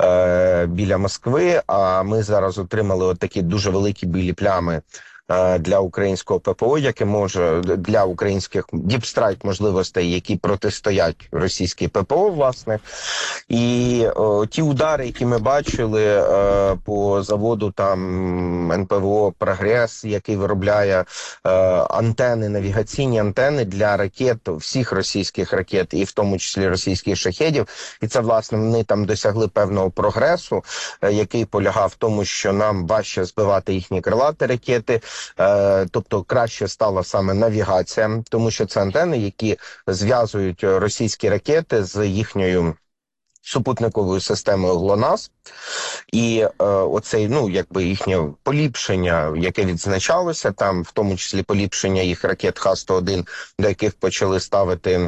біля Москви, а ми зараз отримали отакі дуже великі білі плями для українського ППО, яке може, для українських діпстрайк можливостей, які протистоять російській ППО, власне. І ті удари, які ми бачили по заводу там НПВО «Прогрес», який виробляє антени, навігаційні антени для ракет, всіх російських ракет, і в тому числі російських шахедів. І це, власне, вони там досягли певного прогресу, який полягав в тому, що нам важче збивати їхні крилаті ракети, тобто краще стала саме навігація, тому що це антени, які зв'язують російські ракети з їхньою супутниковою системою ГЛОНАСС, і оцей, ну, якби їхнє поліпшення, яке відзначалося, там, в тому числі поліпшення їх ракет Х-101, до яких почали ставити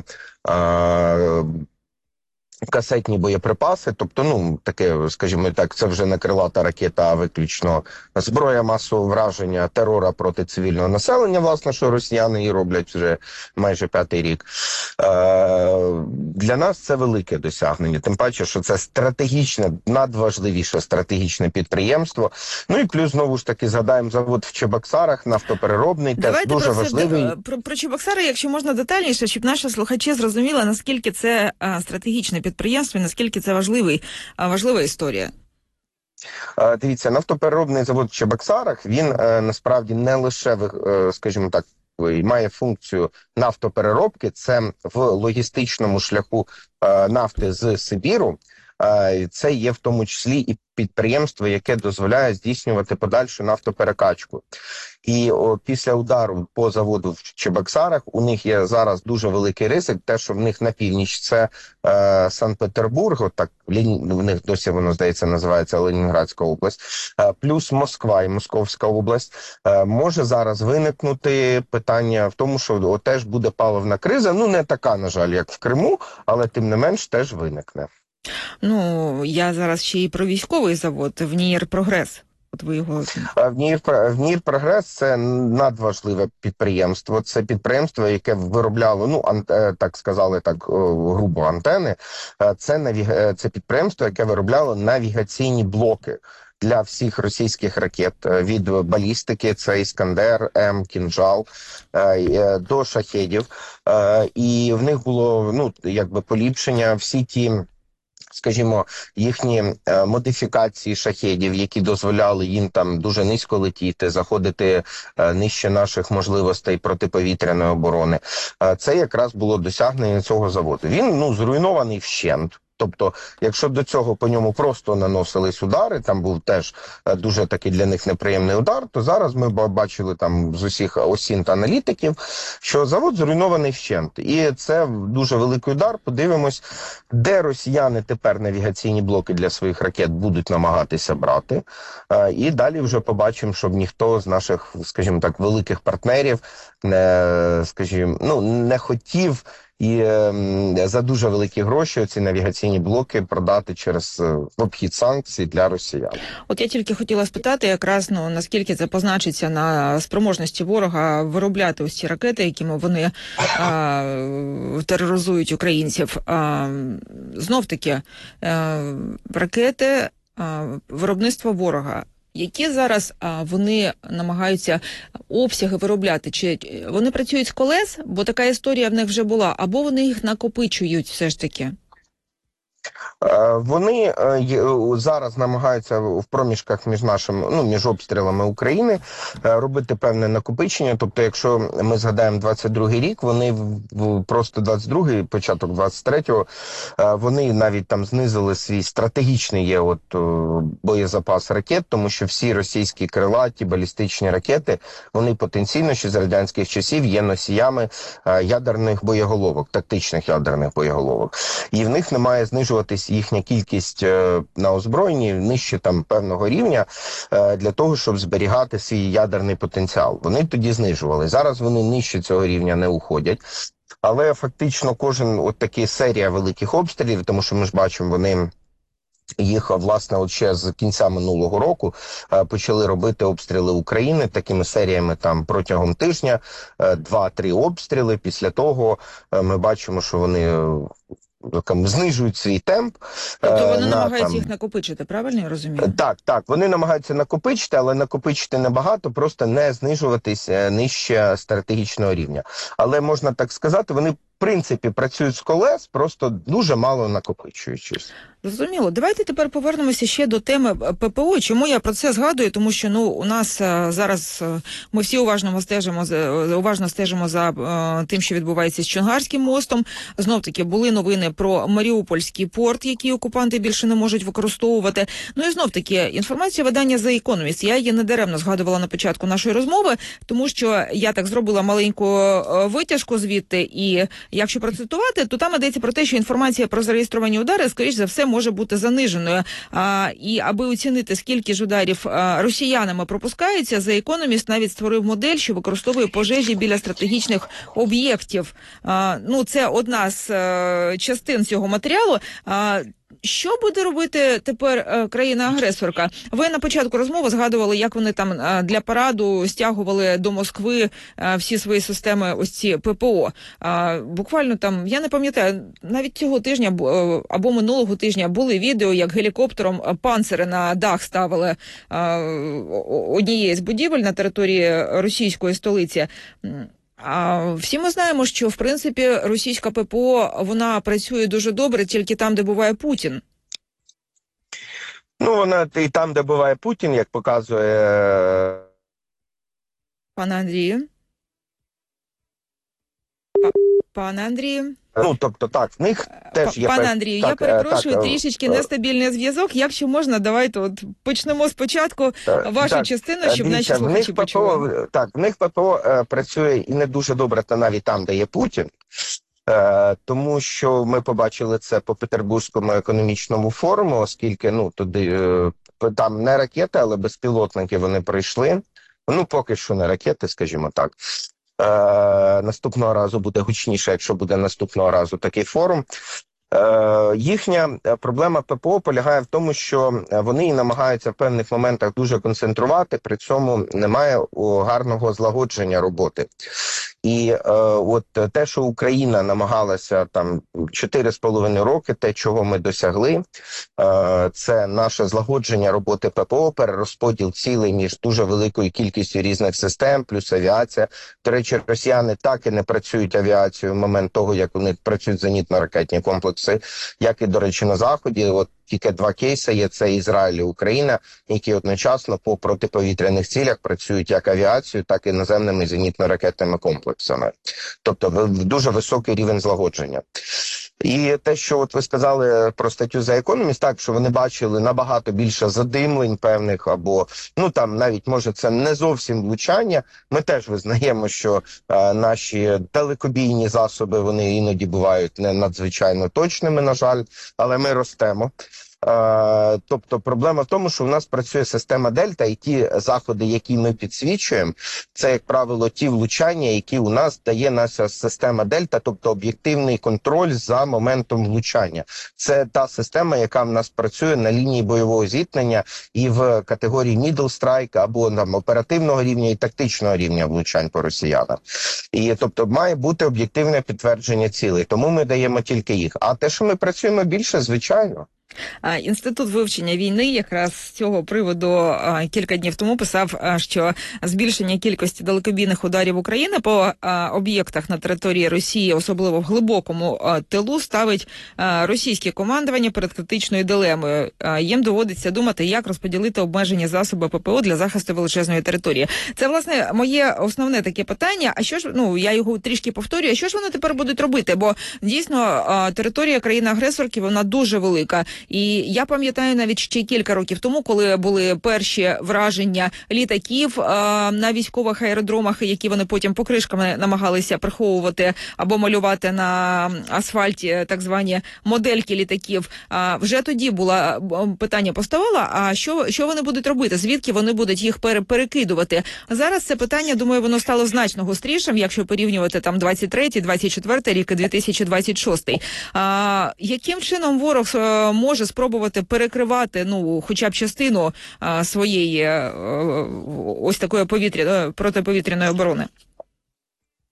касетні боєприпаси, тобто, ну, таке, скажімо так, це вже не крилата ракета, а виключно зброя масового враження, терора проти цивільного населення, власне, що росіяни і роблять вже майже 5-й рік. Для нас це велике досягнення, тим паче, що це стратегічне, надважливіше стратегічне підприємство. Ну і плюс, знову ж таки, згадаємо завод в Чебоксарах, нафтопереробний, теж дуже важливий. Про Чебоксари, якщо можна детальніше, щоб наші слухачі зрозуміли, наскільки це стратегічне підприємство, наскільки це важлива історія. Дивіться, нафтопереробний завод в Чебоксарах, він насправді не лише, скажімо так, має функцію нафтопереробки, це в логістичному шляху нафти з Сибіру. Це є в тому числі і підприємство, яке дозволяє здійснювати подальшу нафтоперекачку. І після удару по заводу в Чебоксарах у них є зараз дуже великий ризик, те, що в них на північ це Санкт-Петербург, так в них досі воно, здається, називається Ленінградська область, плюс Москва і Московська область. Може зараз виникнути питання в тому, що теж буде паливна криза, ну не така, на жаль, як в Криму, але тим не менш теж виникне. Ну, я зараз ще і про військовий завод, в НІР «Прогрес». От ви його... В НІР «Прогрес» – це надважливе підприємство. Це підприємство, яке виробляло, ну, так сказали, так грубо, антени. Це підприємство, яке виробляло навігаційні блоки для всіх російських ракет, від балістики, це «Іскандер», М, «Кінжал», до шахедів. І в них було, ну, якби поліпшення, всі ті, скажімо, їхні модифікації шахедів, які дозволяли їм там дуже низько летіти, заходити нижче наших можливостей протиповітряної оборони. Це якраз було досягнення цього заводу. Він, ну, зруйнований вщент. Тобто, якщо до цього по ньому просто наносились удари, там був теж дуже такий для них неприємний удар, то зараз ми бачили там з усіх осін та аналітиків, що завод зруйнований вщент. І це дуже великий удар. Подивимось, де росіяни тепер навігаційні блоки для своїх ракет будуть намагатися брати. І далі вже побачимо, щоб ніхто з наших, скажімо так, великих партнерів не хотів і за дуже великі гроші ці навігаційні блоки продати через обхід санкцій для росіян. От я тільки хотіла спитати якраз, ну, наскільки це позначиться на спроможності ворога виробляти ось ці ракети, якими вони тероризують українців. Знов-таки, ракети виробництва ворога. Які зараз вони намагаються обсяги виробляти? Чи вони працюють з колес, бо така історія в них вже була, або вони їх накопичують все ж таки? Вони зараз намагаються в проміжках між обстрілами України робити певне накопичення. Тобто, якщо ми згадаємо 22-й рік, вони просто 22-й, початок 23-го, вони навіть там знизили свій стратегічний боєзапас ракет, тому що всі російські крилаті, балістичні ракети, вони потенційно ще з радянських часів є носіями ядерних боєголовок, тактичних ядерних боєголовок. І в них немає знижуватись їхня кількість на озброєнні нижче там певного рівня для того, щоб зберігати свій ядерний потенціал. Вони тоді знижували. Зараз вони нижче цього рівня не уходять. Але фактично кожен от такий серія великих обстрілів, тому що ми ж бачимо, вони їх, власне, от ще з кінця минулого року почали робити обстріли України такими серіями там протягом тижня, 2-3 обстріли. Після того ми бачимо, що вони знижують свій темп. Тобто вони на намагаються їх накопичити, правильно я розумію? Так, вони намагаються накопичити, але накопичити небагато, просто не знижуватись нижче стратегічного рівня. Але можна так сказати, вони в принципі працюють з колес, просто дуже мало накопичуючись. Зрозуміло. Давайте тепер повернемося ще до теми ППО. Чому я про це згадую? Тому що у нас зараз ми всі уважно стежимо за тим, що відбувається з Чонгарським мостом. Знов таки були новини про Маріупольський порт, який окупанти більше не можуть використовувати. Ну і знов таки інформація видання The Economist. Я її недаремно згадувала на початку нашої розмови, тому що я так зробила маленьку витяжку звідти. І якщо процитувати, то там йдеться про те, що інформація про зареєстровані удари, скоріш за все, може бути заниженою. І аби оцінити, скільки ж ударів росіянами пропускається, The Economist навіть створив модель, що використовує пожежі біля стратегічних об'єктів. Це одна з частин цього матеріалу. Що буде робити тепер країна-агресорка? Ви на початку розмови згадували, як вони там для параду стягували до Москви всі свої системи, ось ці ППО. Буквально там, я не пам'ятаю, навіть цього тижня або минулого тижня були відео, як гелікоптером панцири на дах ставили однієї з будівель на території російської столиці. Всі ми знаємо, що, в принципі, російська ППО, вона працює дуже добре тільки там, де буває Путін. Вона і там, де буває Путін, як показує... Пане Андрію? Пане Андрію? Тобто так, в них теж є... Пане Андрію, я перепрошую, трішечки нестабільний зв'язок. Якщо можна, давайте почнемо спочатку вашу частину, щоб наші слухачі почули. В них ППО працює і не дуже добре, та навіть там, де є Путін. Тому що ми побачили це по Петербурзькому економічному форуму, оскільки туди там не ракети, але безпілотники вони прийшли. Поки що не ракети, скажімо так. Наступного разу буде гучніше, якщо буде наступного разу такий форум. Їхня проблема ППО полягає в тому, що вони намагаються в певних моментах дуже концентрувати, при цьому немає гарного злагодження роботи. І от те, що Україна намагалася там 4,5 роки, те, чого ми досягли, це наше злагодження роботи ППО, перерозподіл цілей між дуже великою кількістю різних систем, плюс авіація. До речі, росіяни так і не працюють авіацією в момент того, як вони працюють зенітно-ракетні комплекси, як і, до речі, на Заході. От тільки два кейси є, це Ізраїль і Україна, які одночасно по протиповітряних цілях працюють як авіацією, так і наземними зенітно-ракетними комплексами. Тобто дуже високий рівень злагодження. І те, що от ви сказали про статтю The Economist, так, що вони бачили набагато більше задимлень певних, або, там навіть, може, це не зовсім влучання. Ми теж визнаємо, що наші далекобійні засоби, вони іноді бувають не надзвичайно точними, на жаль, але ми ростемо. Тобто проблема в тому, що в нас працює система Дельта, і ті заходи, які ми підсвічуємо, це, як правило, ті влучання, які у нас дає наша система Дельта, тобто об'єктивний контроль за моментом влучання. Це та система, яка в нас працює на лінії бойового зіткнення і в категорії middle strike, або оперативного рівня і тактичного рівня влучань по росіянам. І, тобто, має бути об'єктивне підтвердження цілей, тому ми даємо тільки їх. А те, що ми працюємо більше, звичайно. Інститут вивчення війни якраз з цього приводу кілька днів тому писав, що збільшення кількості далекобійних ударів України по об'єктах на території Росії, особливо в глибокому тилу, ставить російське командування перед критичною дилемою. Їм доводиться думати, як розподілити обмежені засоби ППО для захисту величезної території. Це, власне, моє основне таке питання. А що ж, я його трішки повторюю, а що ж вони тепер будуть робити? Бо, дійсно, територія країни-агресорки, вона дуже велика. І я пам'ятаю навіть ще кілька років тому, коли були перші враження літаків на військових аеродромах, які вони потім покришками намагалися приховувати або малювати на асфальті, так звані модельки літаків. Вже тоді питання поставало, а що вони будуть робити? Звідки вони будуть їх перекидувати? Зараз це питання, думаю, воно стало значно гострішим, якщо порівнювати там 23-й, 24-й рік і 2026-й. Яким чином ворог може спробувати перекривати, хоча б частину своєї ось такої протиповітряної оборони?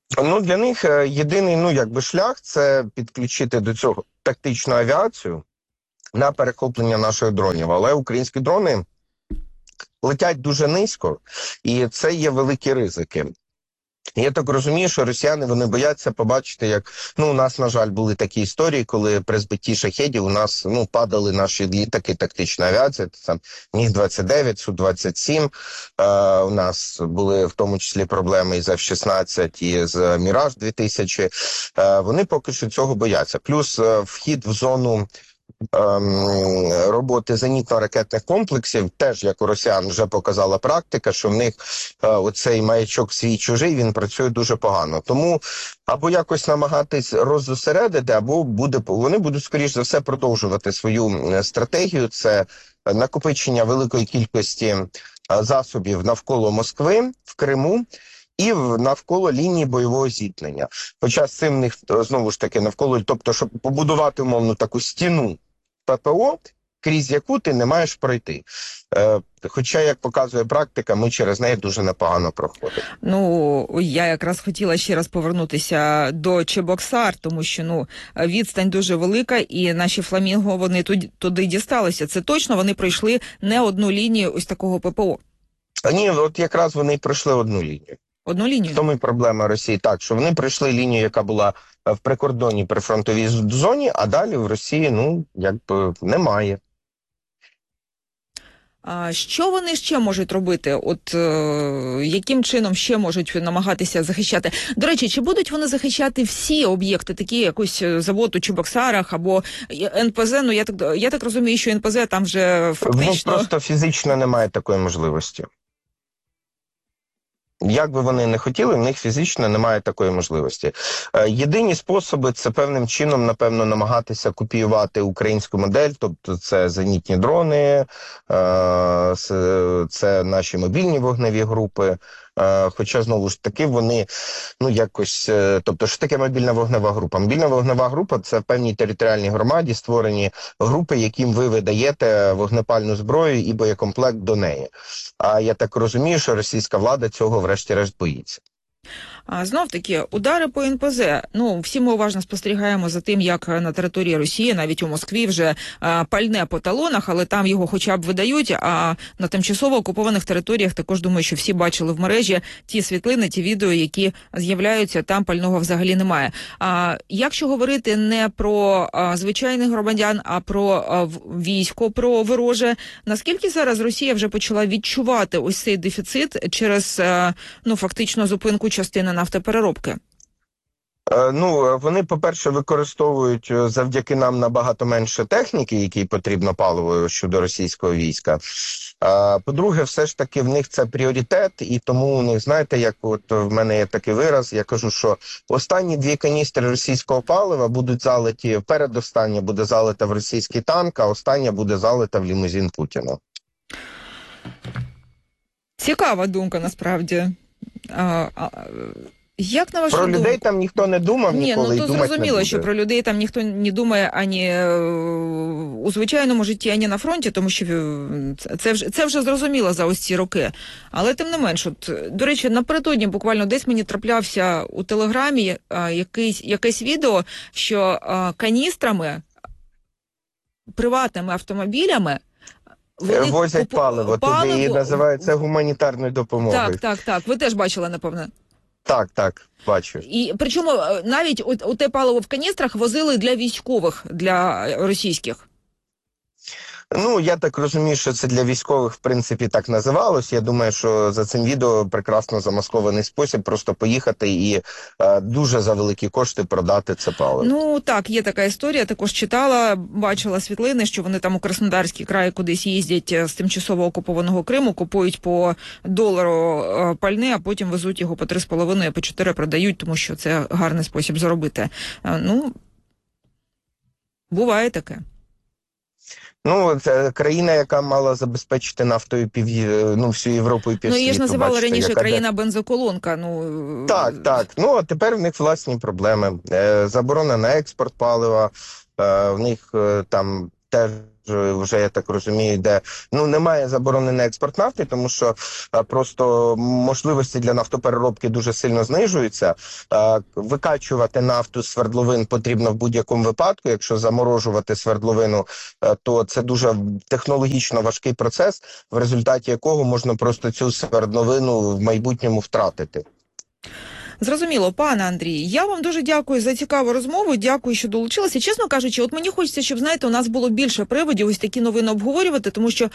Ну, для них єдиний, ну, якби шлях – це підключити до цього тактичну авіацію на перехоплення наших дронів. Але українські дрони летять дуже низько, і це є великі ризики. Я так розумію, що росіяни, вони бояться побачити, як, ну, у нас, на жаль, були такі історії, коли при збитті шахедів у нас, ну, падали наші літаки тактичної авіації, там Міг-29, Су-27, у нас були в тому числі проблеми із F-16 і з Міраж-2000, вони поки що цього бояться. Плюс вхід в зону роботи зенітно-ракетних комплексів, теж, як у росіян, вже показала практика, що в них оцей маячок свій-чужий, він працює дуже погано. Тому або якось намагатись роззосередити, або вони будуть, скоріш за все, продовжувати свою стратегію. Це накопичення великої кількості засобів навколо Москви, в Криму, і навколо лінії бойового зіткнення. Хоча з цим в них, знову ж таки, навколо, тобто, щоб побудувати, умовно, таку стіну ППО, крізь яку ти не маєш пройти. Хоча, як показує практика, ми через неї дуже непогано проходимо. Ну, я якраз хотіла ще раз повернутися до Чебоксар, тому що, ну, відстань дуже велика, і наші фламінго, вони туди дісталися. Це точно, вони пройшли не одну лінію ось такого ППО. Ні, от якраз вони пройшли одну лінію. Одну лінію? В тому і проблема Росії. Так, що вони пройшли лінію, яка була в прикордонній прифронтовій зоні, а далі в Росії, ну, якби немає. А що вони ще можуть робити? От яким чином ще можуть намагатися захищати? До речі, чи будуть вони захищати всі об'єкти, такі якийсь завод у Чебоксарах або НПЗ? Ну, я так розумію, що НПЗ там вже фактично... Ну, просто фізично немає такої можливості. Як би вони не хотіли, в них фізично немає такої можливості. Єдині способи – це певним чином, напевно, намагатися копіювати українську модель, тобто це зенітні дрони, це наші мобільні вогневі групи. Хоча, знову ж таки, вони, ну, якось... Тобто, що таке мобільна вогнева група? Мобільна вогнева група – це в певній територіальній громаді створені групи, яким ви видаєте вогнепальну зброю і боєкомплект до неї. А я так розумію, що російська влада цього врешті-решт боїться. А знов-таки, удари по НПЗ. Ну, всі ми уважно спостерігаємо за тим, як на території Росії, навіть у Москві, вже пальне по талонах, але там його хоча б видають, а на тимчасово окупованих територіях також, думаю, що всі бачили в мережі ті світлини, ті відео, які з'являються, там пального взагалі немає. А якщо говорити не про звичайних громадян, а про військо, про вороже, наскільки зараз Росія вже почала відчувати ось цей дефіцит через, ну, фактично зупинку частини нафтопереробки? Ну, вони, по-перше, використовують завдяки нам набагато менше техніки, якій потрібно паливо щодо російського війська. По-друге, все ж таки в них це пріоритет, і тому у них, знаєте, як от в мене є такий вираз, я кажу, що останні 2 каністри російського палива будуть залиті, передостання буде залита в російський танк, а остання буде залита в лімузин Путіна. Цікава думка, насправді. Як на вашу про думку? Людей там ніхто не думав ніколи. Ні, ну то зрозуміло, що про людей там ніхто не думає ані у звичайному житті, ані на фронті, тому що це вже зрозуміло за ось ці роки. Але тим не менш, от, до речі, напередодні буквально десь мені траплявся у Телеграмі якесь відео, що каністрами, приватними автомобілями возять паливо туди, і називається гуманітарною допомогою. Так. Ви теж бачили, напевно. Так, бачу. І причому навіть у те паливо в каністрах возили для військових, для російських. Ну, я так розумію, що це для військових, в принципі, так називалось. Я думаю, що за цим відео прекрасно замаскований спосіб просто поїхати і дуже за великі кошти продати це паливо. Ну, так, є така історія. Також читала, бачила світлини, що вони там у Краснодарський край кудись їздять з тимчасово окупованого Криму, купують по $1 пальне, а потім везуть його по 3,5, по 4 продають, тому що це гарний спосіб заробити. Ну, буває таке. Ну, це країна, яка мала забезпечити нафтою всю Європу і півсвіту. Ну, її ж називали раніше країна-бензоколонка. Так. Ну, а тепер в них власні проблеми. Заборона на експорт палива, в них там теж вже, я так розумію, де немає заборони на експорт нафти, тому що просто можливості для нафтопереробки дуже сильно знижуються. Викачувати нафту з свердловин потрібно в будь-якому випадку. Якщо заморожувати свердловину, то це дуже технологічно важкий процес, в результаті якого можна просто цю свердловину в майбутньому втратити. Зрозуміло, пане Андрій, я вам дуже дякую за цікаву розмову, дякую, що долучилися. Чесно кажучи, от мені хочеться, щоб, знаєте, у нас було більше приводів ось такі новини обговорювати, тому що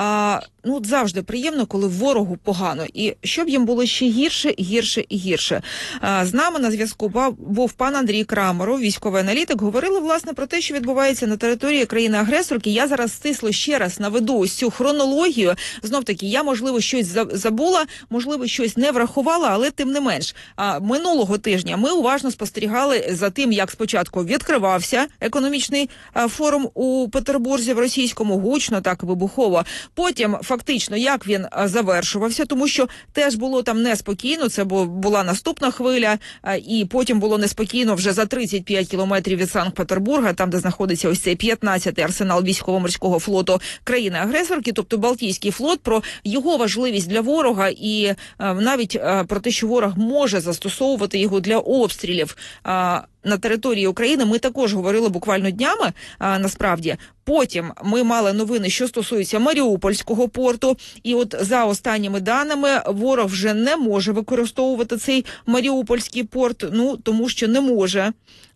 завжди приємно, коли ворогу погано. І щоб їм було ще гірше, гірше і гірше. З нами на зв'язку був пан Андрій Крамаров, військовий аналітик. Говорили, власне, про те, що відбувається на території країни-агресорки. Я зараз стисло ще раз наведу ось цю хронологію. Знов-таки, я, можливо, щось забула, можливо, щось не врахувала, але тим не менш. Минулого тижня ми уважно спостерігали за тим, як спочатку відкривався економічний форум у Петербурзі в російському, гучно, так вибухово. Потім, фактично, як він завершувався, тому що теж було там неспокійно, це була наступна хвиля, і потім було неспокійно вже за 35 кілометрів від Санкт-Петербурга, там, де знаходиться ось цей 15-й арсенал військово-морського флоту країни-агресорки, тобто Балтійський флот, про його важливість для ворога і навіть про те, що ворог може застосовувати його для обстрілів на території України. Ми також говорили буквально днями, насправді. Потім ми мали новини, що стосуються Маріупольського порту. І от за останніми даними ворог вже не може використовувати цей Маріупольський порт, тому що не може.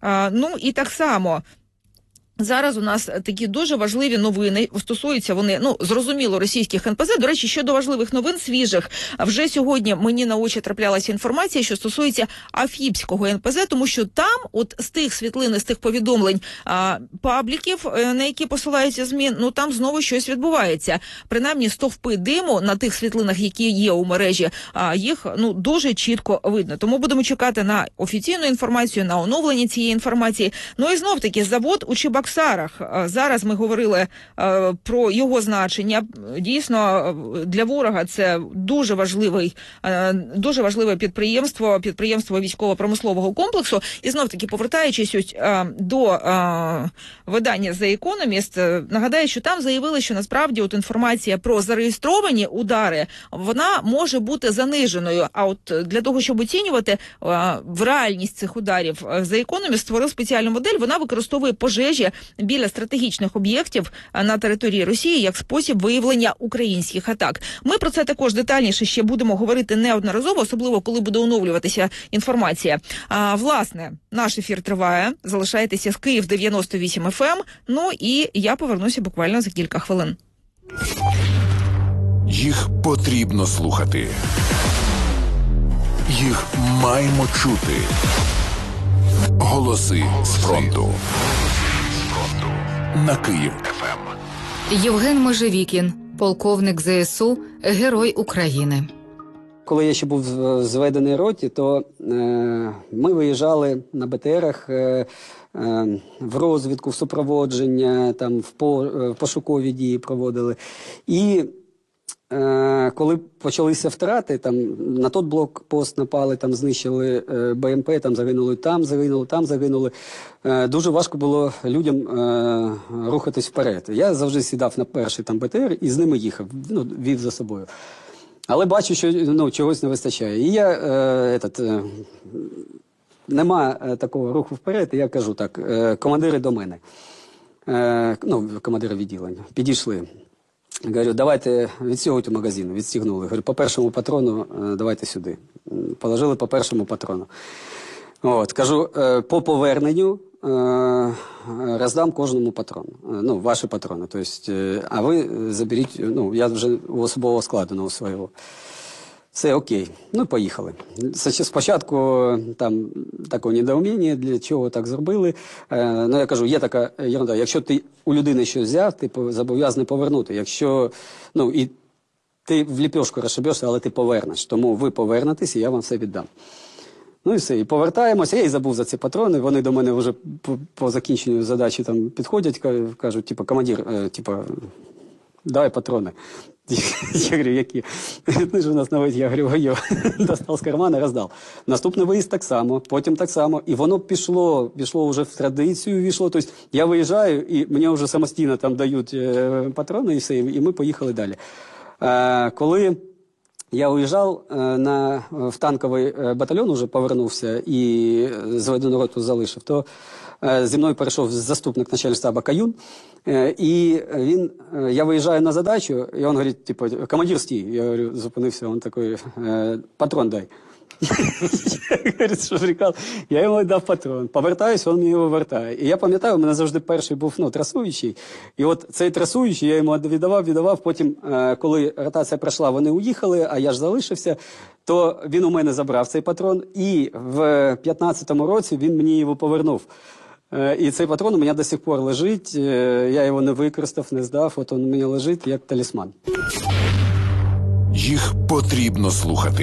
І так само зараз у нас такі дуже важливі новини, стосуються вони, зрозуміло, російських НПЗ. До речі, щодо важливих новин свіжих, вже сьогодні мені на очі траплялася інформація, що стосується Афіпського НПЗ, тому що там, от з тих світлин, з тих повідомлень пабліків, на які посилаються ЗМІ, там знову щось відбувається. Принаймні, стовпи диму на тих світлинах, які є у мережі, їх, дуже чітко видно. Тому будемо чекати на офіційну інформацію, на оновлення цієї інформації. І знов-таки, завод у Чебоксарах. Зараз ми говорили про його значення. Дійсно, для ворога це дуже важливе підприємство військово-промислового комплексу. І знов-таки, повертаючись до видання The Economist, нагадаю, що там заявили, що насправді от інформація про зареєстровані удари, вона може бути заниженою. А от для того, щоб оцінювати в реальність цих ударів, The Economist створив спеціальну модель, вона використовує пожежі біля стратегічних об'єктів на території Росії як спосіб виявлення українських атак. Ми про це також детальніше ще будемо говорити неодноразово, особливо коли буде оновлюватися інформація. Власне, наш ефір триває. Залишайтеся з Київ 98 FM. І я повернуся буквально за кілька хвилин. Їх потрібно слухати. Їх маємо чути. Голоси з фронту. На Київ ФМ. Євген Межевікін, полковник ЗСУ, Герой України. Коли я ще був в зведеній роті, то ми виїжджали на БТРах в розвідку, в супроводження, там в пошукові дії проводили. І коли почалися втрати, там на той блокпост напали, там знищили БМП, там загинули. Дуже важко було людям рухатись вперед. Я завжди сідав на перший там БТР і з ними їхав, вів за собою. Але бачу, що чогось не вистачає. І я нема такого руху вперед, і я кажу так, командири до мене, командири відділення, підійшли. Говорю, давайте відстягуйте магазин, відстігнули. Говорю, по першому патрону давайте сюди. Положили по першому патрону. Кажу, по поверненню роздам кожному патрону. Ваші патрони. Тобто, а ви заберіть, я вже у особового складу свого. Все окей. Поїхали. Спочатку там таке недоуміння, для чого так зробили. Я кажу, є така ерунда. Якщо ти у людини щось взяв, ти зобов'язаний повернути. Якщо, і ти в ліпешку розшибешся, але ти повернеш. Тому ви повернетесь, і я вам все віддам. І все. І повертаємося. Я і забув за ці патрони. Вони до мене вже по закінченню задачі там підходять, кажуть, командир, давай патрони. Я говорю, які? Ну ж у нас навіть, я говорю, достав з кармана, роздав. Наступний виїзд так само, потім так само. І воно пішло вже в традицію, війшло. Тобто я виїжджаю, і мені вже самостійно там дають патрони і все, і ми поїхали далі. Коли я уїжджав, в танковий батальйон уже повернувся і зведену роту залишив, то зі мною перейшов заступник начальника штабу Каюн, і я виїжджаю на задачу, і він говорить, типу, командир, стій. Я говорю, зупинився, він такий, патрон дай. Я йому дав патрон. Повертаюсь, він мені його вертає. І я пам'ятаю, у мене завжди перший був трасуючий. І от цей трасуючий я йому віддавав. Потім, коли ротація пройшла, вони уїхали, а я ж залишився, то він у мене забрав цей патрон. І в 15-му році він мені його повернув. І цей патрон у мене до сих пор лежить. Я його не використав, не здав. От він у мене лежить як талісман. Їх потрібно слухати.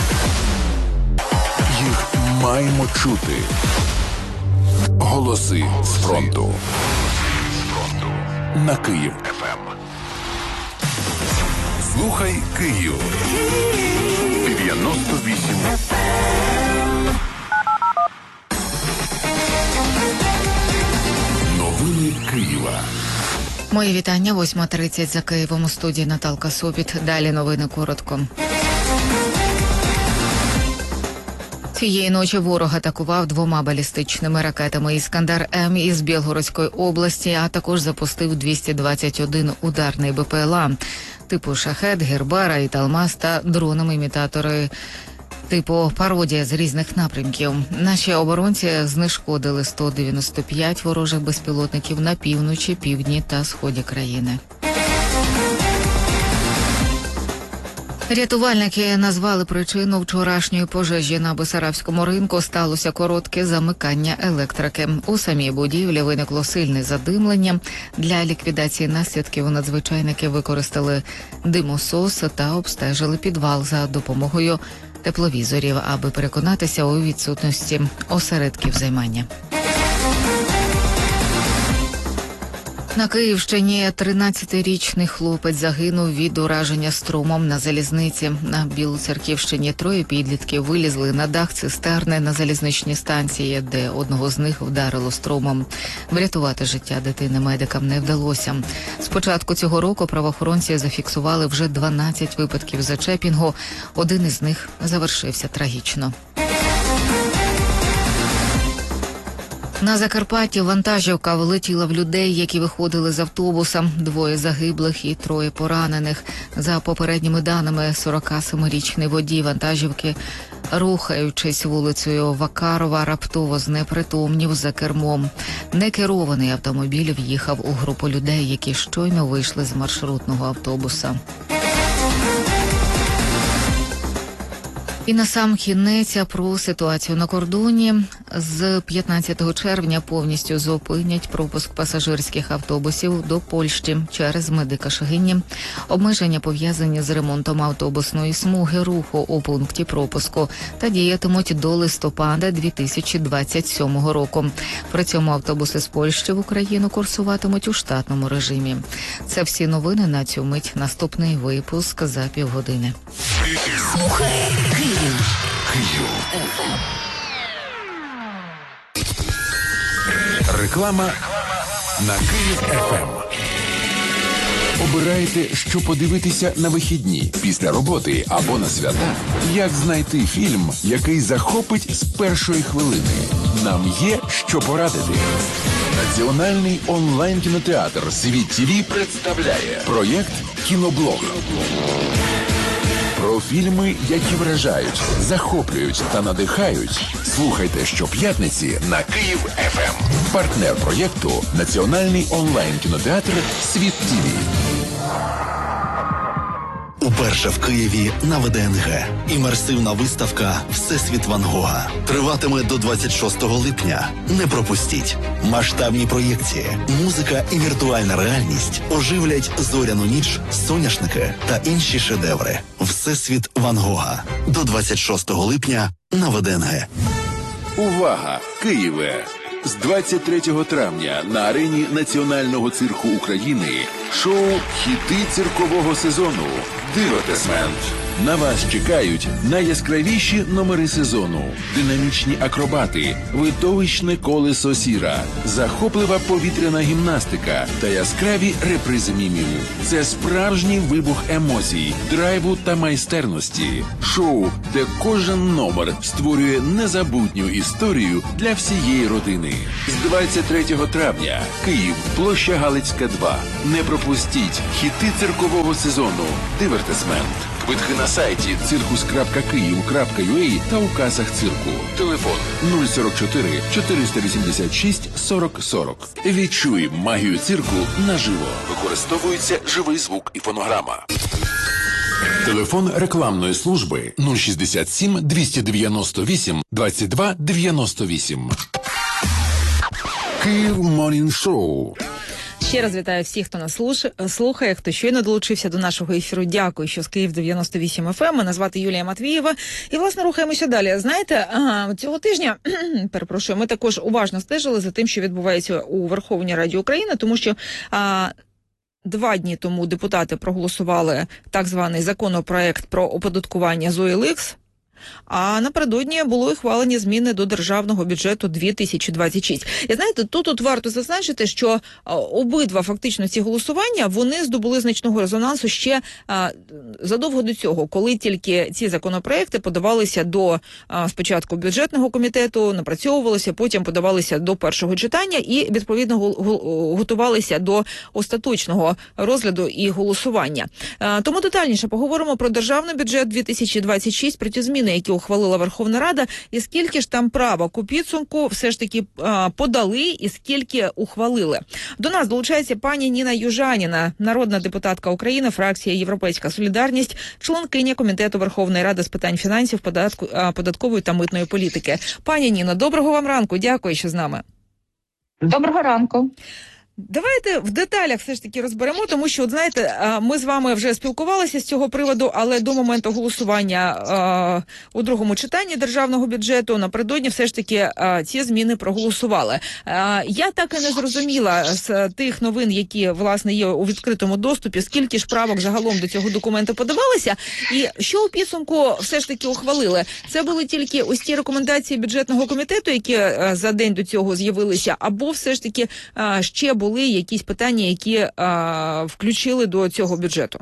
Їх маємо чути. Голоси з фронту. На Київ ФМ. Слухай Київ. 98 Новини Києва. Мої вітання, 8:30 за Києвом, у студії Наталка Сопіт. Далі новини коротко. Цієї ночі ворог атакував 2 балістичними ракетами «Іскандер-М» із Білгородської області, а також запустив 221 ударний БПЛА типу «Шахед», «Гербера» і «Талмас» та дронами-імітатори типу «Пародія» з різних напрямків. Наші оборонці знешкодили 195 ворожих безпілотників на півночі, півдні та сході країни. Рятувальники назвали причину вчорашньої пожежі на Бесарабському ринку. Сталося коротке замикання електрики. У самій будівлі виникло сильне задимлення. Для ліквідації наслідків надзвичайники використали димосос та обстежили підвал за допомогою тепловізорів, аби переконатися у відсутності осередків займання. На Київщині 13-річний хлопець загинув від ураження струмом на залізниці. На Білоцерківщині 3 підлітків вилізли на дах цистерни на залізничній станції, де одного з них вдарило струмом. Врятувати життя дитини медикам не вдалося. З початку цього року правоохоронці зафіксували вже 12 випадків зачепінгу. Один із них завершився трагічно. На Закарпатті вантажівка влетіла в людей, які виходили з автобуса. 2 загиблих і 3 поранених. За попередніми даними, 47-річний водій вантажівки, рухаючись вулицею Вакарова, раптово знепритомнів за кермом. Некерований автомобіль в'їхав у групу людей, які щойно вийшли з маршрутного автобуса. І насамкінець про ситуацію на кордоні. З 15 червня повністю зупинять пропуск пасажирських автобусів до Польщі через Медика-Шегині. Обмеження пов'язані з ремонтом автобусної смуги руху у пункті пропуску та діятимуть до листопада 2027 року. При цьому автобуси з Польщі в Україну курсуватимуть у штатному режимі. Це всі новини на цю мить. Наступний випуск за півгодини. Слухай Київ. Реклама на Київ ФМ. Обираєте, що подивитися на вихідні, після роботи або на свята? Як знайти фільм, який захопить з першої хвилини? Нам є що порадити. Національний онлайн-кінотеатр «Світ ТВ» представляє проєкт «Кіноблог». Про фільми, які вражають, захоплюють та надихають. Слухайте щоп'ятниці на Київ ФМ. Партнер проєкту – Національний онлайн-кінотеатр «Світ ТВ». Уперше в Києві на ВДНГ. Імерсивна виставка «Всесвіт Ван Гога» триватиме до 26 липня. Не пропустіть. Масштабні проєкції, музика і віртуальна реальність оживлять зоряну ніч, соняшники та інші шедеври. «Всесвіт Ван Гога» до 26 липня на ВДНГ. Увага, Києве! З 23 травня на арені Національного цирку України шоу «Хіти циркового сезону» «Дивертисмент». На вас чекають найяскравіші номери сезону, динамічні акробати, видовищне колесо сіра, захоплива повітряна гімнастика та яскраві репризи мімів. Це справжній вибух емоцій, драйву та майстерності. Шоу, де кожен номер створює незабутню історію для всієї родини. З 23 травня Київ, площа Галицька, 2. Не пропустіть хіти циркового сезону «Дивертисмент». Квитки на сайті circus.kyiv.ua та у касах цирку. Телефон 044 486 40 40. Відчуй магію цирку наживо. Використовується живий звук і фонограма. Телефон рекламної служби 067 298 22 98. Київ Морнінг Шоу. Ще раз вітаю всіх, хто нас слухає, хто щойно долучився до нашого ефіру. Дякую, що з Київ 98 FM. Мене звати Юлія Матвієва. І, власне, рухаємося далі. Знаєте, цього тижня, перепрошую, ми також уважно стежили за тим, що відбувається у Верховній Раді України, тому що 2 дні тому депутати проголосували так званий законопроект про оподаткування OLX, а напередодні були ухвалені зміни до державного бюджету 2026. І знаєте, тут варто зазначити, що обидва фактично ці голосування, вони здобули значного резонансу ще задовго до цього, коли тільки ці законопроекти подавалися до спочатку бюджетного комітету, напрацьовувалися, потім подавалися до першого читання і, відповідно, готувалися до остаточного розгляду і голосування. Тому детальніше поговоримо про державний бюджет 2026, про ті зміни, які ухвалила Верховна Рада, і скільки ж там правок у підсумку все ж таки подали і скільки ухвалили. До нас долучається пані Ніна Южаніна, народна депутатка України, фракція «Європейська солідарність», членкиня Комітету Верховної Ради з питань фінансів, податкової та митної політики. Пані Ніно, доброго вам ранку, дякую, що з нами. Доброго ранку. Давайте в деталях все ж таки розберемо, тому що, от знаєте, ми з вами вже спілкувалися з цього приводу, але до моменту голосування у другому читанні державного бюджету напередодні все ж таки ці зміни проголосували. Я так і не зрозуміла з тих новин, які, власне, є у відкритому доступі, скільки ж правок загалом до цього документу подавалося, і що у підсумку все ж таки ухвалили. Це були тільки ось ті рекомендації бюджетного комітету, які за день до цього з'явилися, або все ж таки ще були якісь питання, які включили до цього бюджету?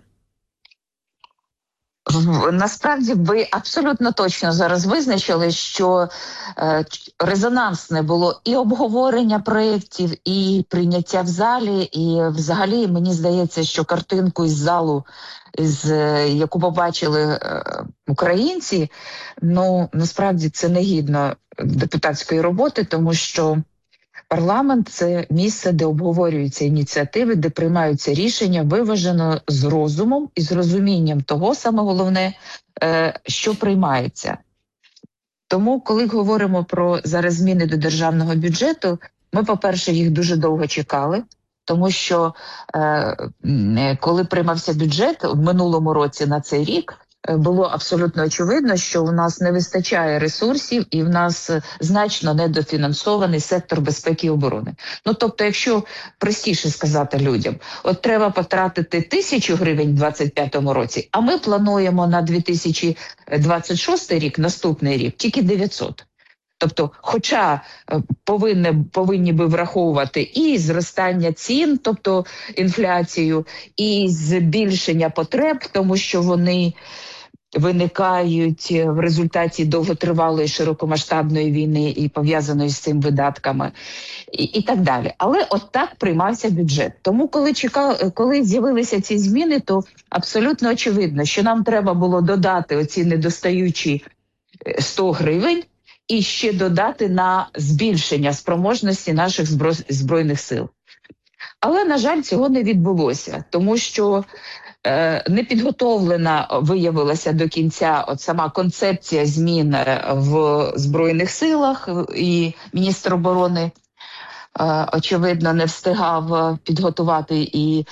Насправді ви абсолютно точно зараз визначили, що резонансне було і обговорення проєктів, і прийняття в залі, і взагалі мені здається, що картинку із залу, яку побачили українці, ну насправді це негідно депутатської роботи, тому що парламент – це місце, де обговорюються ініціативи, де приймаються рішення виважено з розумом і з розумінням того, саме головне, що приймається. Тому, коли говоримо про зараз зміни до державного бюджету, ми, по-перше, їх дуже довго чекали, тому що коли приймався бюджет в минулому році на цей рік, було абсолютно очевидно, що у нас не вистачає ресурсів і в нас значно недофінансований сектор безпеки і оборони. Ну, тобто, якщо простіше сказати людям, от треба потратити 1000 гривень в 2025 році, а ми плануємо на 2026 рік, наступний рік, тільки 900. Тобто, хоча повинні би враховувати і зростання цін, тобто інфляцію, і збільшення потреб, тому що вони виникають в результаті довготривалої широкомасштабної війни і пов'язаної з цим видатками, і так далі. Але от так приймався бюджет. Тому коли з'явилися ці зміни, то абсолютно очевидно, що нам треба було додати оці недостаючі 100 гривень, і ще додати на збільшення спроможності наших Збройних сил. Але, на жаль, цього не відбулося, тому що не підготовлена виявилася до кінця от сама концепція змін в Збройних силах, і міністр оборони, очевидно, не встигав підготувати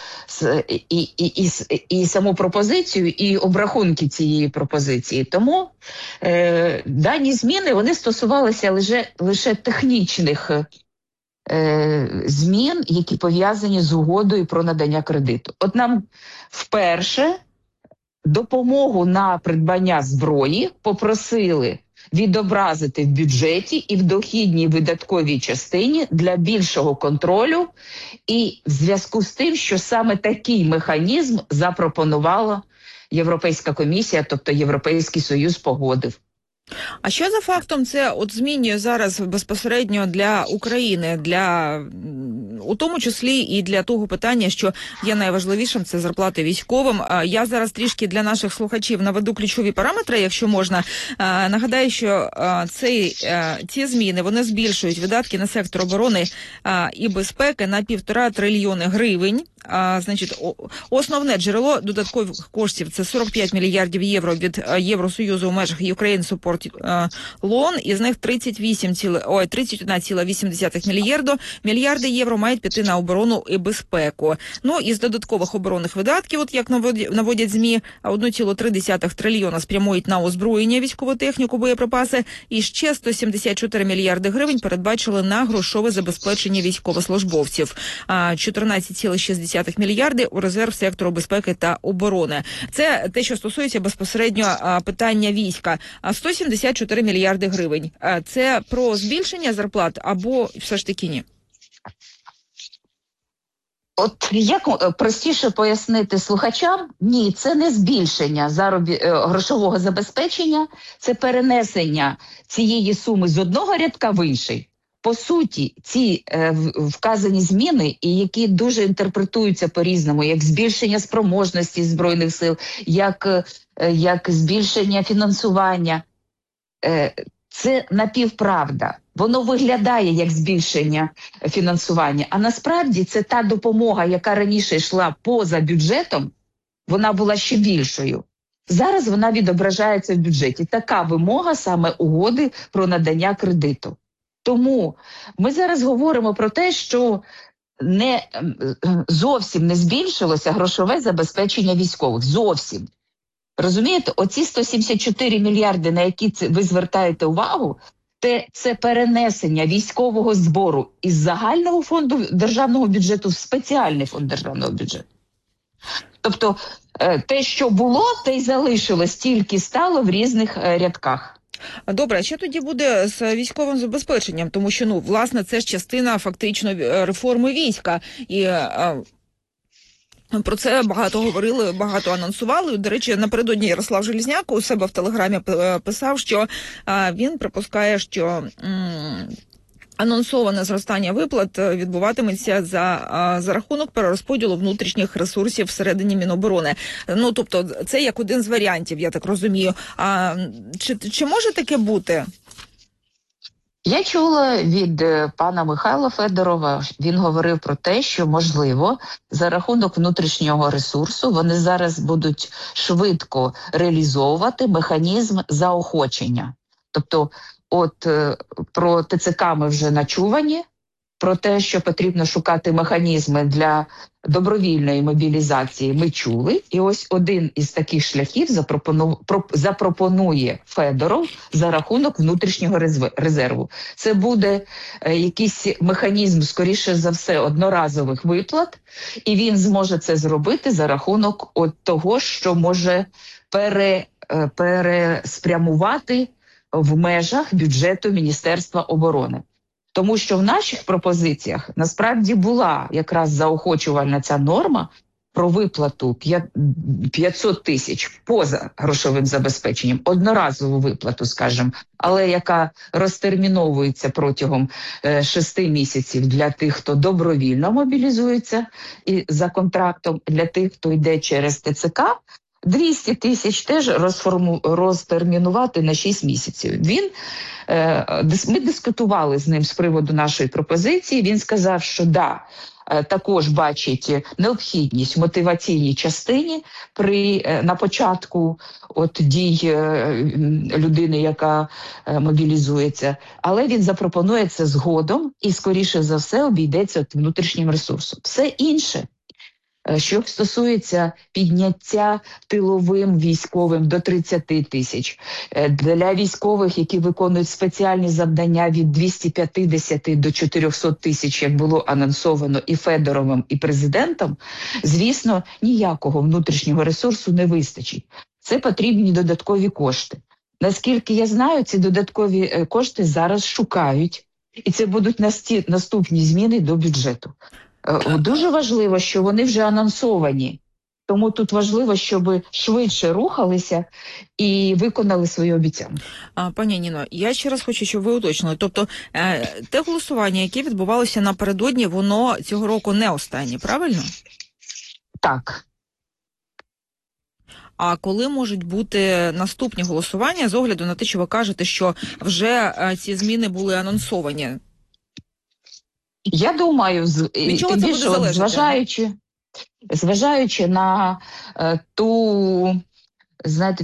і саму пропозицію, і обрахунки цієї пропозиції. Тому дані зміни, вони стосувалися лише технічних змін, які пов'язані з угодою про надання кредиту. От нам вперше допомогу на придбання зброї попросили відобразити в бюджеті і в дохідній видатковій частині для більшого контролю, і в зв'язку з тим, що саме такий механізм запропонувала Європейська комісія, тобто Європейський Союз погодив. А що за фактом це от змінює зараз безпосередньо для України, у тому числі і для того питання, що є найважливішим, це зарплати військовим. Я зараз трішки для наших слухачів наведу ключові параметри, якщо можна. Нагадаю, що ці зміни, вони збільшують видатки на сектор оборони і безпеки на 1,5 трильйони гривень. Значить, основне джерело додаткових коштів – це 45 мільярдів євро від Євросоюзу у межах Ukraine Support Loan, із них 31,8 мільярди євро мають піти на оборону і безпеку. Ну, із додаткових оборонних видатків, от як наводять ЗМІ, 1,3 трильйона спрямують на озброєння, військову техніку, боєприпаси, і ще 174 мільярди гривень передбачили на грошове забезпечення військовослужбовців. 14,6 мільярди у резерв сектору безпеки та оборони. Це те, що стосується безпосередньо питання війська. 174 мільярди гривень. Це про збільшення зарплат або все ж таки ні? От як простіше пояснити слухачам? Ні, це не збільшення грошового забезпечення, це перенесення цієї суми з одного рядка в інший. По суті, ці вказані зміни, і які дуже інтерпретуються по-різному, як збільшення спроможності Збройних сил, як збільшення фінансування, це напівправда. Воно виглядає як збільшення фінансування, а насправді це та допомога, яка раніше йшла поза бюджетом, вона була ще більшою. Зараз вона відображається в бюджеті. Така вимога саме угоди про надання кредиту. Тому ми зараз говоримо про те, що зовсім не збільшилося грошове забезпечення військових. Зовсім. Розумієте, оці 174 мільярди, на які ви звертаєте увагу, це перенесення військового збору із загального фонду державного бюджету в спеціальний фонд державного бюджету. Тобто те, що було, те й залишилось, тільки стало в різних рядках. Добре, а що тоді буде з військовим забезпеченням? Тому що, власне, це ж частина фактично реформи війська. І про це багато говорили, багато анонсували. До речі, напередодні Ярослав Железняк у себе в Телеграмі писав, що він припускає, що анонсоване зростання виплат відбуватиметься за рахунок перерозподілу внутрішніх ресурсів всередині Міноборони. Тобто, це як один з варіантів, я так розумію. Чи може таке бути? Я чула від пана Михайла Федорова, він говорив про те, що, можливо, за рахунок внутрішнього ресурсу вони зараз будуть швидко реалізовувати механізм заохочення. Тобто, про ТЦК ми вже начувані, про те, що потрібно шукати механізми для добровільної мобілізації, ми чули. І ось один із таких шляхів запропонує Федоров за рахунок внутрішнього резерву. Це буде якийсь механізм, скоріше за все, одноразових виплат, і він зможе це зробити за рахунок того, що може переспрямувати в межах бюджету Міністерства оборони. Тому що в наших пропозиціях насправді була якраз заохочувальна ця норма про виплату 500 тисяч поза грошовим забезпеченням, одноразову виплату, скажімо, але яка розтерміновується протягом 6 місяців для тих, хто добровільно мобілізується і за контрактом, для тих, хто йде через ТЦК, 200 тисяч теж розтермінувати на 6 місяців. Ми дискутували з ним з приводу нашої пропозиції. Він сказав, що також бачить необхідність в мотиваційній частині на початку дій людини, яка мобілізується. Але він запропонує це згодом і, скоріше за все, обійдеться внутрішнім ресурсом. Все інше Що стосується підняття тиловим військовим до 30 тисяч, для військових, які виконують спеціальні завдання від 250 до 400 тисяч, як було анонсовано і Федоровим, і президентом, звісно, ніякого внутрішнього ресурсу не вистачить. Це потрібні додаткові кошти. Наскільки я знаю, ці додаткові кошти зараз шукають, і це будуть наступні зміни до бюджету. Дуже важливо, що вони вже анонсовані, тому тут важливо, щоб швидше рухалися і виконали свої обіцянки. Пані Ніно, я ще раз хочу, щоб ви уточнили. Тобто те голосування, яке відбувалося напередодні, воно цього року не останнє, правильно? Так. А коли можуть бути наступні голосування з огляду на те, що ви кажете, що вже ці зміни були анонсовані? Я думаю, від чого це буде залежати? Зважаючи на ту, знаєте,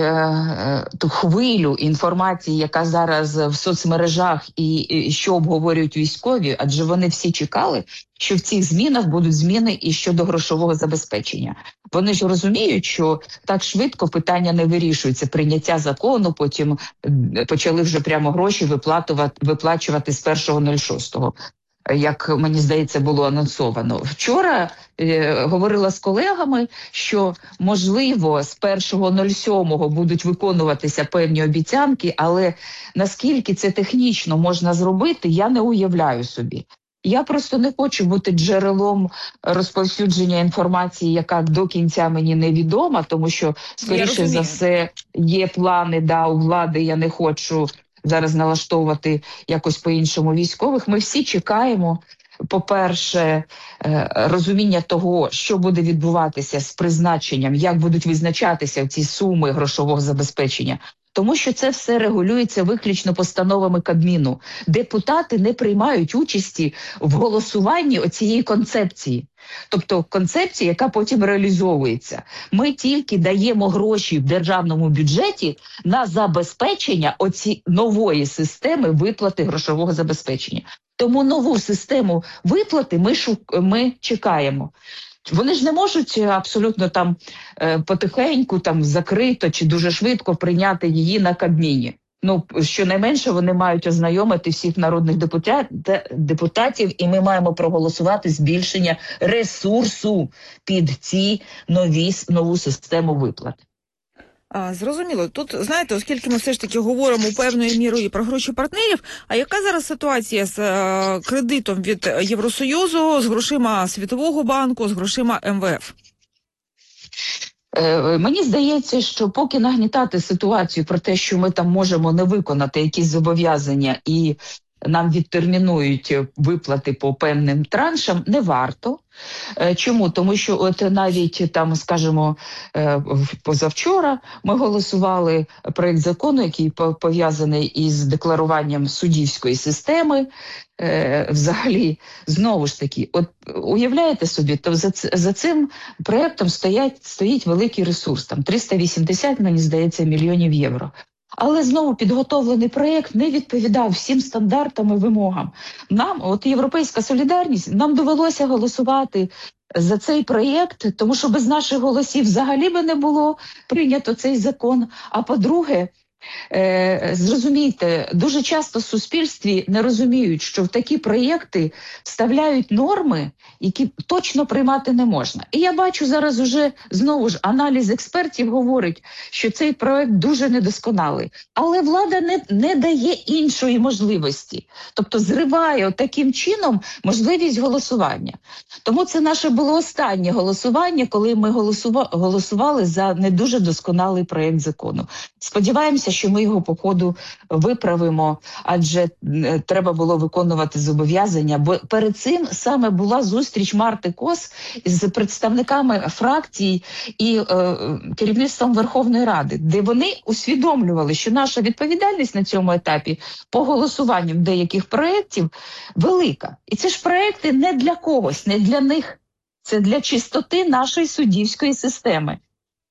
ту хвилю інформації, яка зараз в соцмережах і що обговорюють військові, адже вони всі чекали, що в цих змінах будуть зміни і щодо грошового забезпечення. Вони ж розуміють, що так швидко питання не вирішується. Прийняття закону, потім почали вже прямо гроші виплачувати з 1.06. Як, мені здається, було анонсовано. Вчора говорила з колегами, що, можливо, з 1.07 будуть виконуватися певні обіцянки, але наскільки це технічно можна зробити, я не уявляю собі. Я просто не хочу бути джерелом розповсюдження інформації, яка до кінця мені невідома, тому що, скоріше за все, є плани у влади, я не хочу зараз налаштовувати якось по-іншому військових. Ми всі чекаємо, по-перше, розуміння того, що буде відбуватися з призначенням, як будуть визначатися ці суми грошового забезпечення. Тому що це все регулюється виключно постановами Кабміну. Депутати не приймають участі в голосуванні оцієї концепції. Тобто концепція, яка потім реалізовується. Ми тільки даємо гроші в державному бюджеті на забезпечення нової системи виплати грошового забезпечення. Тому нову систему виплати ми чекаємо. Вони ж не можуть абсолютно потихеньку, закрито чи дуже швидко прийняти її на Кабміні. Щонайменше вони мають ознайомити всіх народних депутатів, і ми маємо проголосувати збільшення ресурсу під нову систему виплат. Зрозуміло. Тут, знаєте, оскільки ми все ж таки говоримо певною мірою про гроші партнерів, а яка зараз ситуація з кредитом від Євросоюзу, з грошима Світового банку, з грошима МВФ? Мені здається, що поки нагнітати ситуацію про те, що ми там можемо не виконати якісь зобов'язання і нам відтермінують виплати по певним траншам, не варто. Чому? Тому що навіть скажімо, позавчора ми голосували проєкт закону, який пов'язаний із декларуванням суддівської системи. Взагалі, знову ж таки, уявляєте собі, то за цим проєктом стоїть великий ресурс, 380, мені здається, мільйонів євро. Але знову підготовлений проєкт не відповідав всім стандартам і вимогам. Нам, Європейська солідарність, нам довелося голосувати за цей проєкт, тому що без наших голосів взагалі би не було прийнято цей закон. А по-друге, зрозумійте, дуже часто в суспільстві не розуміють, що в такі проєкти вставляють норми, які точно приймати не можна. І я бачу зараз уже, знову ж, аналіз експертів говорить, що цей проєкт дуже недосконалий. Але влада не дає іншої можливості. Тобто зриває таким чином можливість голосування. Тому це наше було останнє голосування, коли ми голосували за не дуже досконалий проєкт закону. Сподіваємося, що ми його по ходу виправимо, адже треба було виконувати зобов'язання. Бо перед цим саме була зустріч Марти Кос з представниками фракцій і керівництвом Верховної Ради, де вони усвідомлювали, що наша відповідальність на цьому етапі по голосуванню деяких проєктів велика. І це ж проєкти не для когось, не для них. Це для чистоти нашої суддівської системи.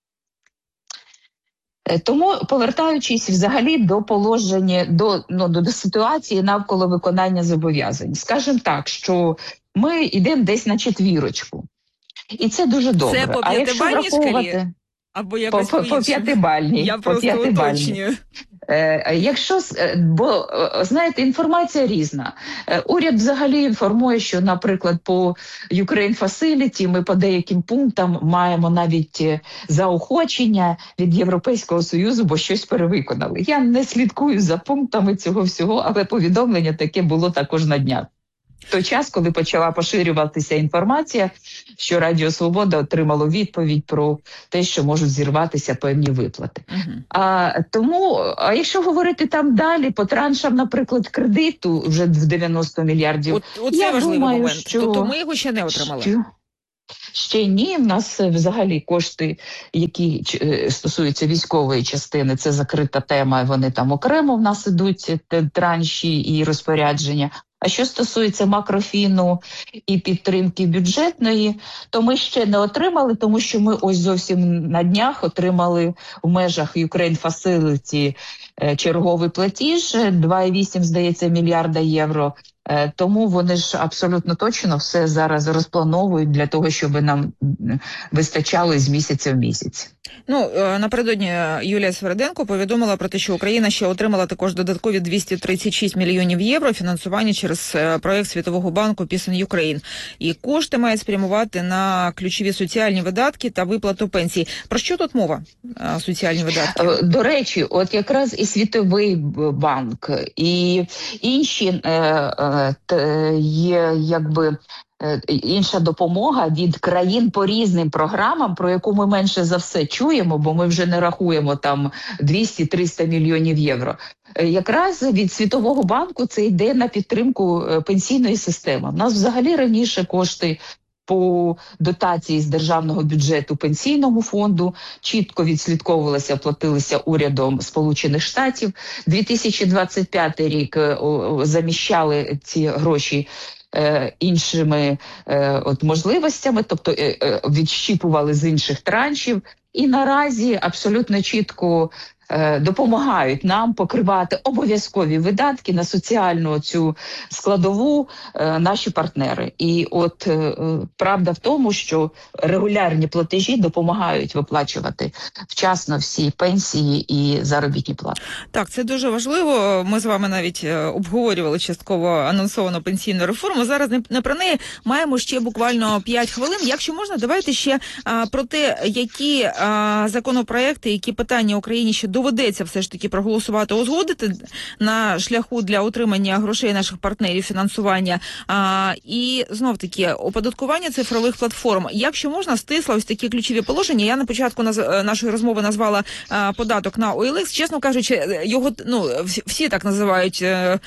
Тому, повертаючись взагалі до положення, до ситуації навколо виконання зобов'язань, скажімо так, що ми йдемо десь на четвірочку. І це дуже добре. Це по А якщо п'ятибальній шкалі? враховувати Або якось по по-іншому? п'ятибальній. Я по просто п'ятибальній. уточнюю. Бо, знаєте, інформація різна. Уряд взагалі інформує, що, наприклад, по Ukraine Facility ми по деяким пунктам маємо навіть заохочення від Європейського Союзу, бо щось перевиконали. Я не слідкую за пунктами цього всього, але повідомлення таке було також на днях. В той час, коли почала поширюватися інформація, що Радіо Свобода отримало відповідь про те, що можуть зірватися певні виплати. Тому, якщо говорити там далі, по траншам, наприклад, кредиту вже в 90 мільярдів, Оце я важливий думаю, момент. що... Тобто ми його ще не отримали? Ще ні, в нас взагалі кошти, які стосуються військової частини, це закрита тема, вони там окремо в нас ідуть, транші і розпорядження. А що стосується макрофіну і підтримки бюджетної, то ми ще не отримали, тому що ми ось зовсім на днях отримали в межах Ukraine Facility черговий платіж, 2,8, здається, мільярда євро. Тому вони ж абсолютно точно все зараз розплановують для того, щоб нам вистачало з місяця в місяць. Напередодні Юлія Свериденко повідомила про те, що Україна ще отримала також додаткові 236 мільйонів євро фінансування через проєкт Світового банку Peace in Ukraine. І кошти мають спрямувати на ключові соціальні видатки та виплату пенсій. Про що тут мова? Соціальні видатки? До речі, от якраз і Світовий банк, і інші є інша допомога від країн по різним програмам, про яку ми менше за все чуємо, бо ми вже не рахуємо там 200-300 мільйонів євро. Якраз від Світового банку це йде на підтримку пенсійної системи. У нас взагалі раніше кошти по дотації з державного бюджету пенсійному фонду чітко відслідковувалися, платилися урядом Сполучених Штатів. 2025 рік заміщали ці гроші іншими можливостями, тобто відщіпували з інших траншів. І наразі абсолютно чітко допомагають нам покривати обов'язкові видатки на соціальну цю складову наші партнери. І от правда в тому, що регулярні платежі допомагають виплачувати вчасно всі пенсії і заробітні плати. Так, це дуже важливо. Ми з вами навіть обговорювали частково анонсовану пенсійну реформу. Зараз не про неї. Маємо ще буквально 5 хвилин. Якщо можна, давайте ще про те, які законопроекти, які питання Україні ще доведеться все ж таки проголосувати, узгодити на шляху для отримання грошей наших партнерів, фінансування. І знов-таки оподаткування цифрових платформ. Якщо можна, стисло ось такі ключові положення. Я на початку нашої розмови назвала податок на OLX. Чесно кажучи, його всі так називають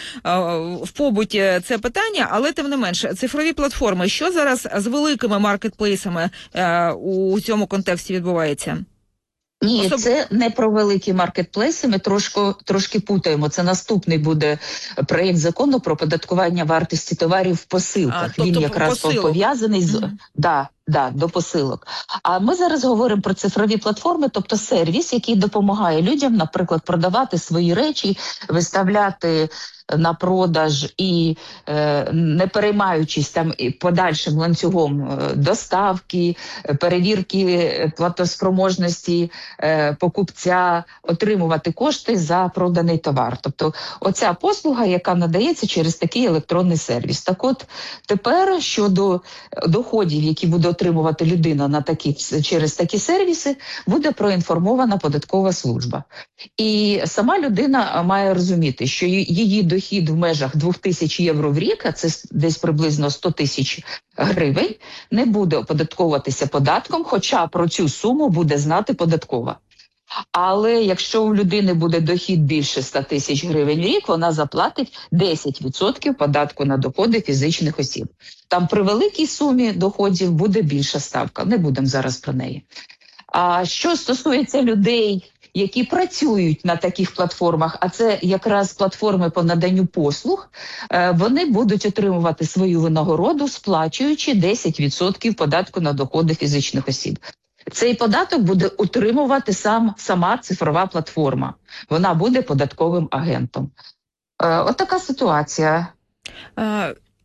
в побуті це питання, але тим не менше, цифрові платформи. Що зараз з великими маркетплейсами у цьому контексті відбувається? Ні, це не про великі маркетплейси, ми трошки путаємо. Це наступний буде проєкт закону про оподаткування вартості товарів в посилках. Тобто він якраз пов'язаний з... до посилок. А ми зараз говоримо про цифрові платформи, тобто сервіс, який допомагає людям, наприклад, продавати свої речі, виставляти на продаж і не переймаючись там подальшим ланцюгом доставки, перевірки платоспроможності покупця, отримувати кошти за проданий товар. Тобто оця послуга, яка надається через такий електронний сервіс. Так от тепер щодо доходів, які буде отримувати людина через такі сервіси, буде проінформована податкова служба. І сама людина має розуміти, що її дохід в межах 2000 євро в рік, а це десь приблизно 100 тисяч гривень, не буде оподатковуватися податком, хоча про цю суму буде знати податкова. Але якщо у людини буде дохід більше 100 тисяч гривень в рік, вона заплатить 10% податку на доходи фізичних осіб. Там при великій сумі доходів буде більша ставка. Не будемо зараз про неї. А що стосується людей, які працюють на таких платформах, а це якраз платформи по наданню послуг, вони будуть отримувати свою винагороду, сплачуючи 10% податку на доходи фізичних осіб. Цей податок буде утримувати сама цифрова платформа. Вона буде податковим агентом. От така ситуація.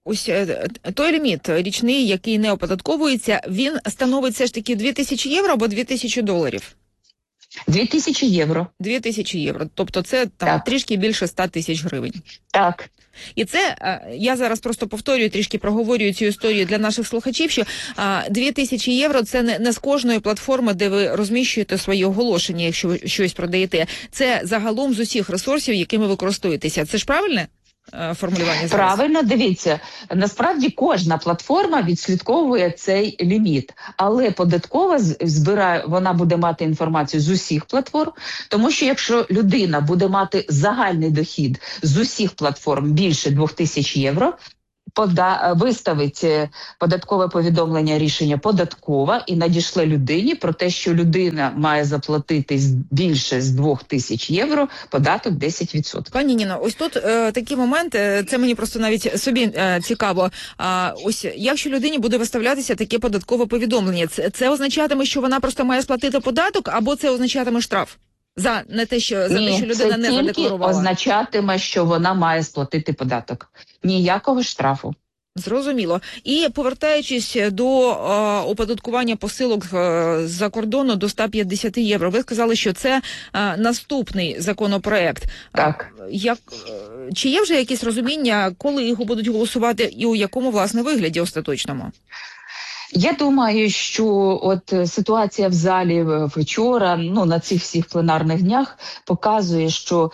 ось той ліміт річний, який не оподатковується, він становить все ж таки 2000 євро або 2000 доларів? 2000 євро. 2000 євро. Тобто це там Так. трішки більше 100 тисяч гривень. Так. І це, я зараз просто повторюю, трішки проговорюю цю історію для наших слухачів, що 2000 євро – це не з кожної платформи, де ви розміщуєте свої оголошення, якщо ви щось продаєте. Це загалом з усіх ресурсів, якими ви користуєтеся. Це ж правильне формулювання зараз? Правильно, дивіться, насправді кожна платформа відслідковує цей ліміт, але податкова збирає, вона буде мати інформацію з усіх платформ, тому що якщо людина буде мати загальний дохід з усіх платформ більше 2000 євро, виставить податкове повідомлення рішення податкова і надішле людині про те, що людина має заплатити більше з 2000 євро податок 10%. Пані Ніно, ось тут такі моменти, це мені просто навіть собі цікаво. Ось якщо людині буде виставлятися таке податкове повідомлення, це означатиме, що вона просто має сплатити податок, або це означатиме штраф? За те, що людина не задекларувала? Це тільки означатиме, що вона має сплатити податок. Ніякого штрафу. Зрозуміло. І повертаючись до оподаткування посилок з-за кордону до 150 євро, ви сказали, що це наступний законопроект. Так. Чи є вже якесь розуміння, коли його будуть голосувати і у якому, власне, вигляді остаточному? Я думаю, що от ситуація в залі вчора, на цих всіх пленарних днях, показує, що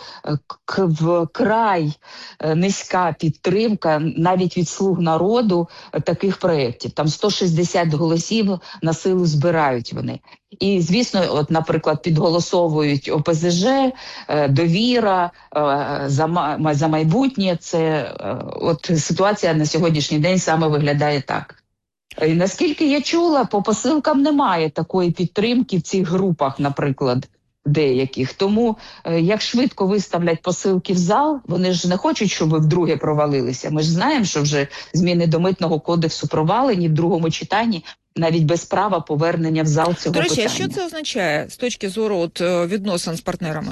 вкрай низька підтримка навіть від «Слуг народу» таких проєктів. Там 160 голосів на силу збирають вони. І, звісно, от, наприклад, підголосовують ОПЗЖ, «Довіра», «За майбутнє». Це от ситуація на сьогоднішній день саме виглядає так. І наскільки я чула, по посилкам немає такої підтримки в цих групах, наприклад, деяких. Тому як швидко виставлять посилки в зал, вони ж не хочуть, щоб вдруге провалилися. Ми ж знаємо, що вже зміни до Митного кодексу провалені в другому читанні, навіть без права повернення в зал цього питання. До речі, а що це означає з точки зору відносин з партнерами?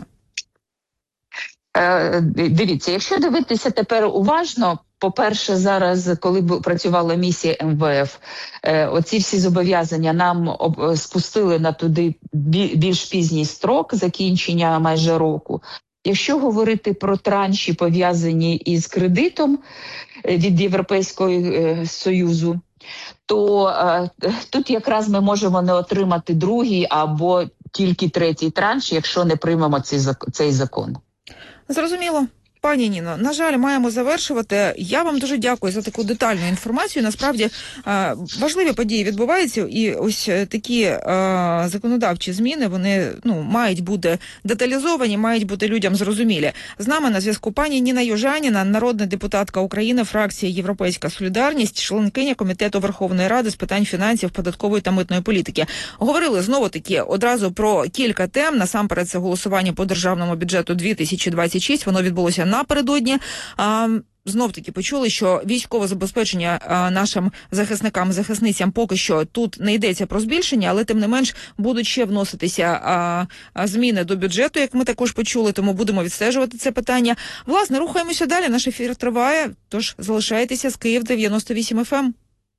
Дивіться, якщо дивитися тепер уважно, по-перше, зараз, коли працювала місія МВФ, оці всі зобов'язання нам спустили на туди більш пізній строк закінчення майже року. Якщо говорити про транші, пов'язані із кредитом від Європейського Союзу, то тут якраз ми можемо не отримати другий або тільки третій транш, якщо не приймемо цей закон. Зрозуміло. Пані Ніно, на жаль, маємо завершувати. Я вам дуже дякую за таку детальну інформацію. Насправді, важливі події відбуваються, і ось такі законодавчі зміни, вони мають бути деталізовані, мають бути людям зрозумілі. З нами на зв'язку пані Ніна Южаніна, народна депутатка України, фракція «Європейська солідарність», членкиня Комітету Верховної Ради з питань фінансів, податкової та митної політики. Говорили знову-таки одразу про кілька тем. Насамперед, це голосування по державному бюджету 2026. Воно відбулося напередодні. Знов-таки почули, що військове забезпечення нашим захисникам, захисницям поки що тут не йдеться про збільшення, але тим не менш будуть ще вноситися зміни до бюджету, як ми також почули, тому будемо відстежувати це питання. Власне, рухаємося далі, наш ефір триває, тож залишайтеся з Київ 98 FM.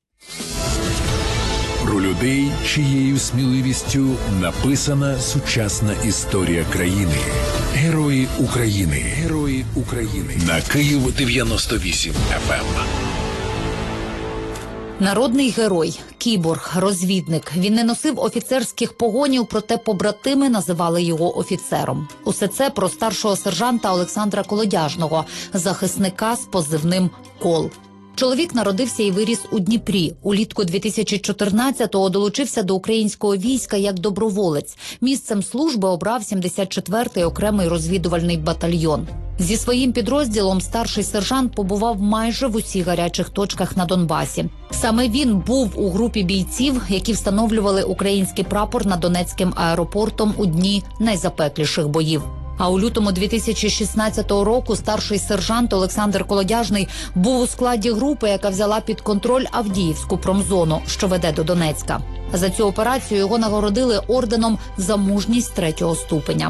Про людей, чиєю сміливістю написана сучасна історія країни. Герої України. Герої України. На Київ 98 FM. Народний герой, кіборг, розвідник. Він не носив офіцерських погонів, проте побратими називали його офіцером. Усе це про старшого сержанта Олександра Колодяжного, захисника з позивним «Кол». Чоловік народився і виріс у Дніпрі. Улітку 2014-го долучився до українського війська як доброволець. Місцем служби обрав 74-й окремий розвідувальний батальйон. Зі своїм підрозділом старший сержант побував майже в усіх гарячих точках на Донбасі. Саме він був у групі бійців, які встановлювали український прапор над Донецьким аеропортом у дні найзапекліших боїв. А у лютому 2016 року старший сержант Олександр Колодяжний був у складі групи, яка взяла під контроль Авдіївську промзону, що веде до Донецька. За цю операцію його нагородили орденом «За мужність 3-го ступеня».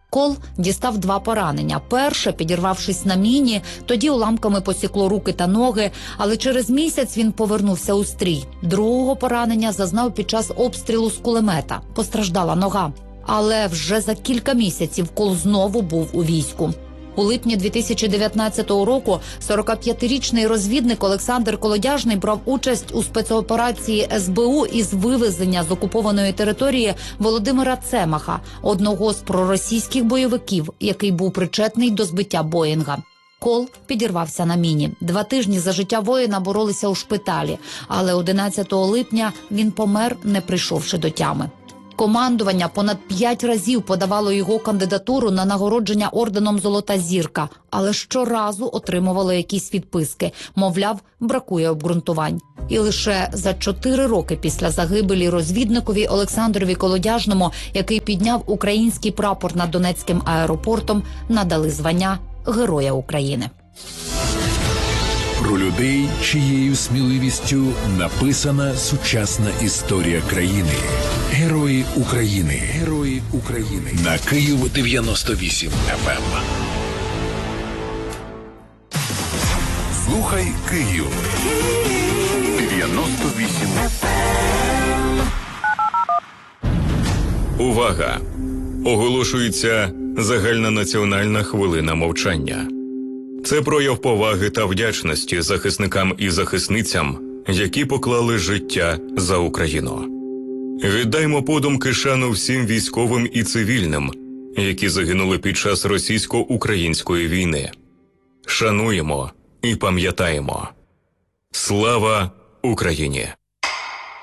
Кол дістав 2 поранення. Перше, підірвавшись на міні, тоді уламками посікло руки та ноги, але через місяць він повернувся у стрій. Другого поранення зазнав під час обстрілу з кулемета. Постраждала нога. Але вже за кілька місяців Кол знову був у війську. У липні 2019 року 45-річний розвідник Олександр Колодяжний брав участь у спецоперації СБУ із вивезення з окупованої території Володимира Цемаха, одного з проросійських бойовиків, який був причетний до збиття Боїнга. Кол підірвався на міні. 2 тижні за життя воїна боролися у шпиталі, але 11 липня він помер, не прийшовши до тями. Командування понад 5 разів подавало його кандидатуру на нагородження орденом «Золота зірка», але щоразу отримувало якісь відписки. Мовляв, бракує обґрунтувань. І лише за 4 роки після загибелі розвідникові Олександрові Колодяжному, який підняв український прапор над Донецьким аеропортом, надали звання Героя України. Про людей, чиєю сміливістю написана сучасна історія країни. Герої України. Герої України. На Київ 98 FM. Слухай Київ. 98 FM. Увага! Оголошується загальнонаціональна хвилина мовчання. Це прояв поваги та вдячності захисникам і захисницям, які поклали життя за Україну. Віддаймо подумки шану всім військовим і цивільним, які загинули під час російсько-української війни. Шануємо і пам'ятаємо. Слава Україні!